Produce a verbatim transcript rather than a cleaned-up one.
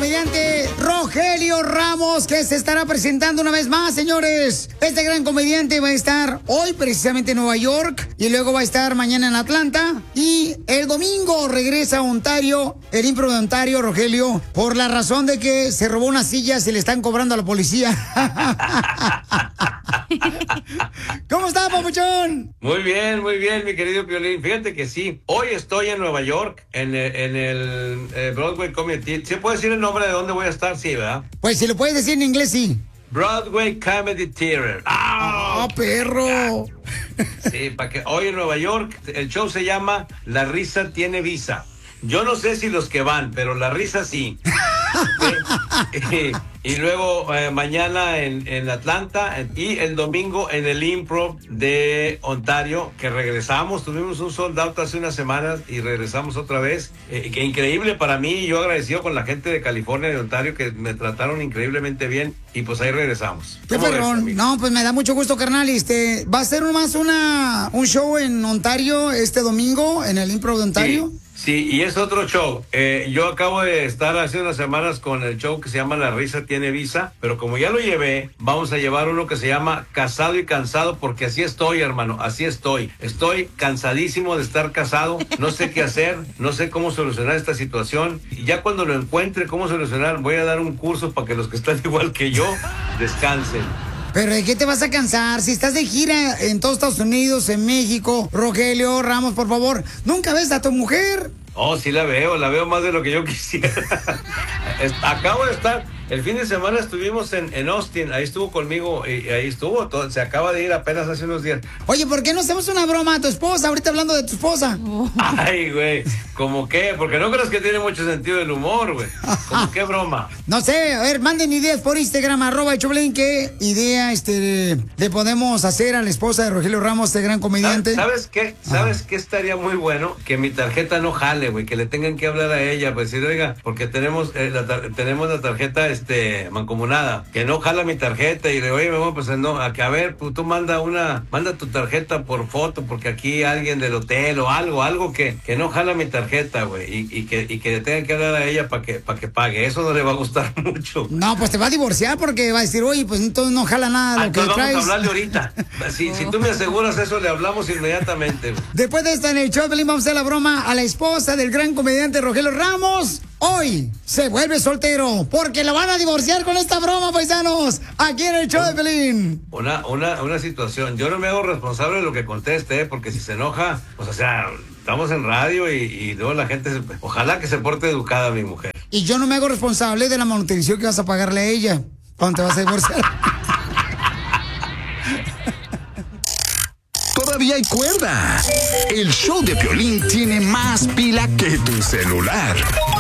comediante Rogelio Ramos, que se estará presentando una vez más, señores. Este gran comediante va a estar hoy precisamente en Nueva York y luego va a estar mañana en Atlanta. Y el domingo regresa a Ontario, el Impro de Ontario, Rogelio, por la razón de que se robó una silla, se le están cobrando a la policía. ¿Cómo está, papuchón? Muy bien, muy bien, mi querido Piolín. Fíjate que sí, hoy estoy en Nueva York, en el, en el eh, Broadway Comedy. ¿Se puede decir el nombre de dónde voy a estar? Sí, ¿verdad? Pues si lo puedes decir en inglés, sí. Broadway Comedy Theater. ¡Ah, oh, perro! Sí, para que hoy en Nueva York, el show se llama La Risa Tiene Visa. Yo no sé si los que van, pero la risa sí. y, y luego eh, mañana en, en Atlanta y el domingo en el Improv de Ontario, que regresamos. Tuvimos un sold out hace unas semanas y regresamos otra vez. Eh, que increíble para mí, yo agradecido con la gente de California y de Ontario que me trataron increíblemente bien y pues ahí regresamos. Qué perrón. No, pues me da mucho gusto, carnal. Este, ¿va a ser más una un show en Ontario este domingo en el Improv de Ontario? Sí. Sí, y es otro show. Eh, yo acabo de estar hace unas semanas con el show que se llama La Risa Tiene Visa, pero como ya lo llevé, vamos a llevar uno que se llama Casado y Cansado, porque así estoy, hermano, así estoy. Estoy cansadísimo de estar casado, no sé qué hacer, no sé cómo solucionar esta situación. Y ya cuando lo encuentre cómo solucionar, voy a dar un curso para que los que están igual que yo descansen. ¿Pero de qué te vas a cansar? Si estás de gira en todos Estados Unidos, en México, Rogelio Ramos, por favor, ¿nunca ves a tu mujer? Oh, sí la veo, la veo más de lo que yo quisiera. Acabo de estar, el fin de semana estuvimos en, en Austin, ahí estuvo conmigo y ahí estuvo, todo, se acaba de ir apenas hace unos días. Oye, ¿por qué no hacemos una broma a tu esposa? Ahorita hablando de tu esposa. Ay, güey, ¿cómo qué? Porque no crees que tiene mucho sentido del humor, güey. ¿Cómo qué broma? No sé, a ver, manden ideas por Instagram, arroba Choplin, ¿qué idea este, le podemos hacer a la esposa de Rogelio Ramos, este gran comediante? ¿Sabes qué? ¿Sabes qué estaría muy bueno? Que mi tarjeta no jale, güey, que le tengan que hablar a ella, pues decir, oiga, porque tenemos eh, la tar- tenemos la tarjeta este mancomunada, que no jala mi tarjeta y le oye, me voy pues no, a que a ver, pues, tú manda una, manda tu tarjeta por foto, porque aquí alguien del hotel o algo, algo que, que no jala mi tarjeta, güey, y, y que y que le tengan que hablar a ella para que para que pague. Eso no le va a gustar mucho. No, pues te va a divorciar porque va a decir, oye, pues entonces no jala nada lo ah, que vamos traes. a hablarle ahorita. Si, si tú me aseguras eso, le hablamos inmediatamente, güey. Después de esta en el show, vamos a hacer la broma a la esposa del gran comediante Rogelio Ramos. Hoy se vuelve soltero porque lo van a divorciar con esta broma, paisanos, aquí en el show de Pelín. Una, una, una situación, yo no me hago responsable de lo que conteste, ¿eh? Porque si se enoja, pues o sea, estamos en radio y, y luego la gente, se, ojalá que se porte educada mi mujer. Y yo no me hago responsable de la manutención que vas a pagarle a ella cuando te vas a divorciar. Todavía hay cuerda. El show de Piolín tiene más pila que tu celular.